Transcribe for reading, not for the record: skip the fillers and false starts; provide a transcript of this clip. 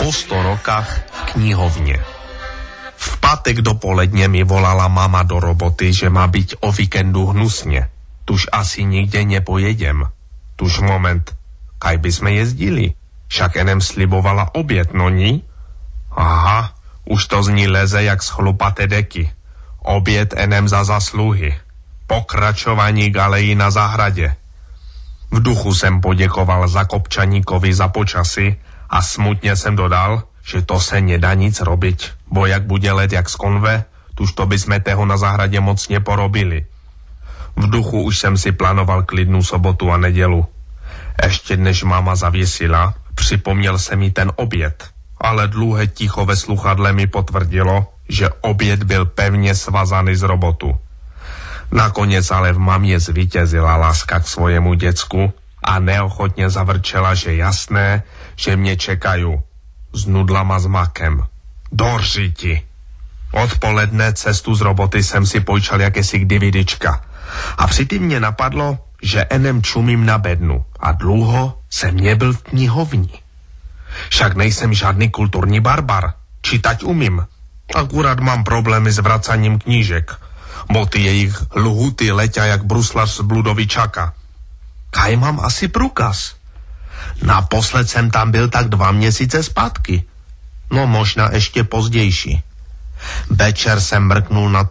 po 100 rokách knihovne. V pátek dopoledne mi volala mama do roboty, že má byť o víkendu hnusne. Tuž asi nikde nepojedem. Tuž moment, kaj by sme jezdili? Však enem slibovala oběd, no ní? Aha, už to z ní leze jak z chlupaté deky. Oběd enem za zasluhy. Pokračování galejí na zahradě. V duchu jsem poděkoval Zakopčaníkovi za počasy a smutně jsem dodal, že to se nedá nic robiť, bo jak bude let jak z konve, tuž to by sme toho na zahradě moc neporobili. V duchu už jsem si plánoval klidnou sobotu a nedělu. Ještě než máma zavěsila, připomněl se mi ten oběd, ale dlouhé ticho ve sluchadle mi potvrdilo, že oběd byl pevně svazaný z robotu. Nakonec ale v mamě zvítězila láska k svojemu děcku a neochotně zavrčela, že jasné, že mě čekají s nudlama s makem. Doržiti! Odpoledne cestu z roboty jsem si pojčal jakési DVDčka a přitým mě napadlo, že enem čumím na bednu a dlouho jsem nebyl v knihovni. Však nejsem žádný kulturní barbar, čítať umím. Akurát mám problémy s vracaním knížek, bo ty jejich lhuty leťa jak bruslař z Bludovičaka. Kaj mám asi průkaz? Naposled jsem tam byl tak 2 měsíce zpátky. No možná ještě pozdější. Večer jsem mrknul na